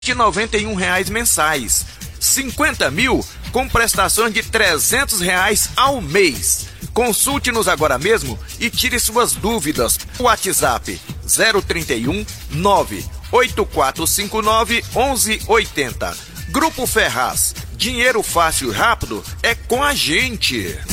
de R$91 mensais. 50 mil com prestações de R$300 ao mês. Consulte-nos agora mesmo e tire suas dúvidas. WhatsApp 031 98459 1180. Grupo Ferraz. Dinheiro fácil e rápido é com a gente.